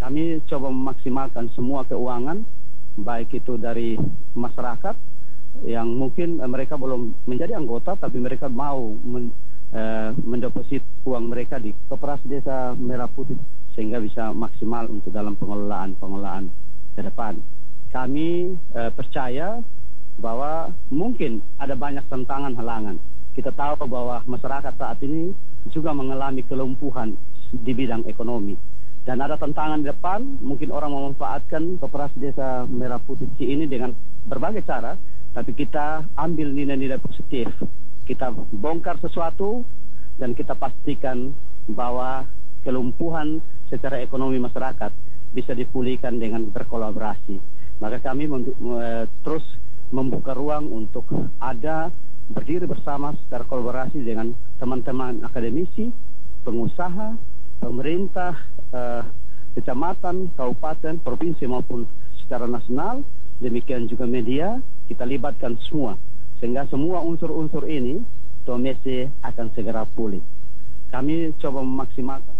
Kami coba memaksimalkan semua keuangan, baik itu dari masyarakat yang mungkin mereka belum menjadi anggota, tapi mereka mau mendeposit uang mereka di Koperasi Desa Merah Putih sehingga bisa maksimal untuk dalam pengelolaan ke depan. Kami percaya bahwa mungkin ada banyak tantangan halangan. Kita tahu bahwa masyarakat saat ini juga mengalami kelumpuhan di bidang ekonomi. Dan ada tantangan di depan, mungkin orang memanfaatkan Koperasi Desa Merah Putih ini dengan berbagai cara, tapi kita ambil nilai-nilai positif. Kita bongkar sesuatu dan kita pastikan bahwa kelumpuhan secara ekonomi masyarakat bisa dipulihkan dengan berkolaborasi. Maka kami terus membuka ruang untuk ada berdiri bersama secara kolaborasi dengan teman-teman akademisi, pengusaha, pemerintah, kecamatan, kabupaten, provinsi maupun secara nasional, demikian juga media, kita libatkan semua. Sehingga semua unsur-unsur ini, Tomese akan segera pulih. Kami coba memaksimalkan.